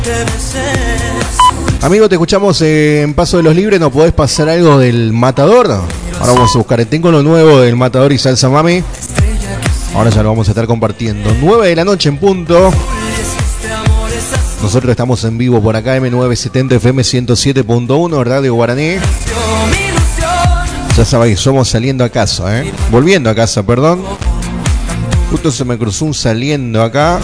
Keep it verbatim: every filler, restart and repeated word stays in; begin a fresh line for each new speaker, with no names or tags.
Amigo, te escuchamos en Paso de los Libres. ¿No podés pasar algo del Matador? Ahora vamos a buscar. Tengo lo nuevo del Matador y Salsa Mami. Ahora ya lo vamos a estar compartiendo. nueve de la noche en punto. Nosotros estamos en vivo por acá, eme novecientos setenta F M ciento siete punto uno, Radio Guaraní. Ya sabéis, somos saliendo a casa, ¿eh? Volviendo a casa, perdón. Justo se me cruzó un saliendo acá.